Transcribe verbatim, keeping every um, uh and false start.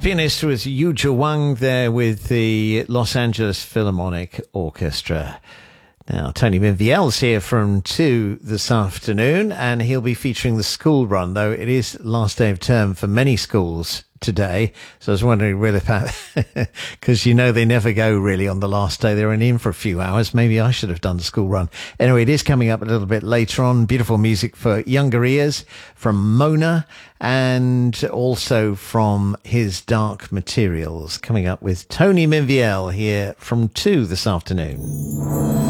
pianist was Yu Wang there with the Los Angeles Philharmonic Orchestra. Now, Tony Minviel's here from two this afternoon, and he'll be featuring the school run, though it is last day of term for many schools today. So I was wondering really about, because you know they never go really on the last day. They're only in for a few hours. Maybe I should have done the school run. Anyway, it is coming up a little bit later on. Beautiful music for younger ears from Mona, and also from His Dark Materials, coming up with Tony Minviel here from two this afternoon.